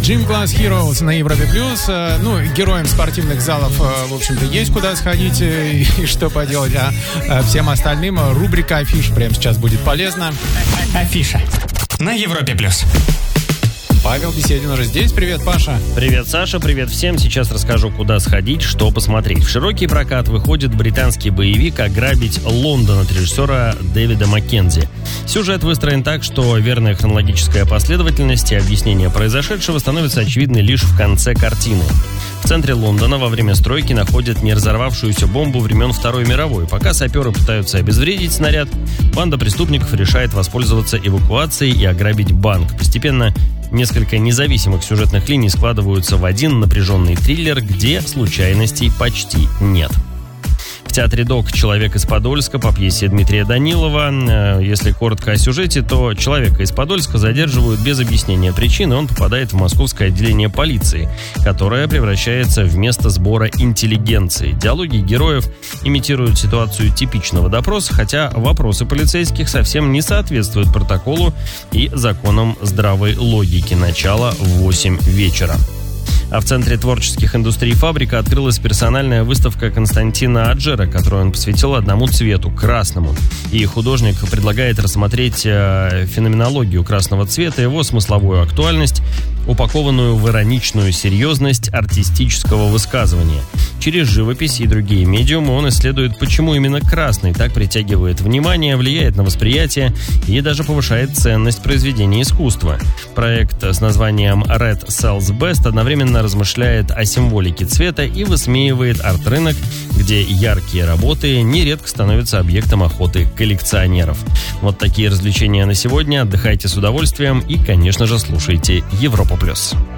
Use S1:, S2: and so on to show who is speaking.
S1: Gym Class Heroes на Европе Плюс. Ну, героям спортивных залов, в общем-то, есть куда сходить и что поделать. А всем остальным рубрика «Афиша» прямо сейчас будет полезна.
S2: Афиша на Европе Плюс.
S1: Павел Беседин уже здесь. Привет, Паша.
S3: Привет, Саша. Привет всем. Сейчас расскажу, куда сходить, что посмотреть. В широкий прокат выходит британский боевик «Ограбить Лондон» от режиссера Дэвида Маккензи. Сюжет выстроен так, что верная хронологическая последовательность и объяснение произошедшего становится очевидной лишь в конце картины. В центре Лондона во время стройки находят не разорвавшуюся бомбу времен Второй мировой. Пока саперы пытаются обезвредить снаряд, банда преступников решает воспользоваться эвакуацией и ограбить банк. Постепенно несколько независимых сюжетных линий складываются в один напряженный триллер, где случайностей почти нет. В театре ДОК «Человек из Подольска» по пьесе Дмитрия Данилова. Если коротко о сюжете, то человека из Подольска задерживают без объяснения причин, и он попадает в московское отделение полиции, которое превращается в место сбора интеллигенции. Диалоги героев имитируют ситуацию типичного допроса, хотя вопросы полицейских совсем не соответствуют протоколу и законам здравой логики. Начало в 8 вечера. А в Центре творческих индустрий «Фабрика» открылась персональная выставка Константина Аджера, которую он посвятил одному цвету – красному. И художник предлагает рассмотреть феноменологию красного цвета, его смысловую актуальность, упакованную в ироничную серьезность артистического высказывания. Через живопись и другие медиумы он исследует, почему именно красный так притягивает внимание, влияет на восприятие и даже повышает ценность произведения искусства. Проект с названием Red Sells Best одновременно размышляет о символике цвета и высмеивает арт-рынок, где яркие работы нередко становятся объектом охоты коллекционеров. Вот такие развлечения на сегодня. Отдыхайте с удовольствием и, конечно же, слушайте Европу+.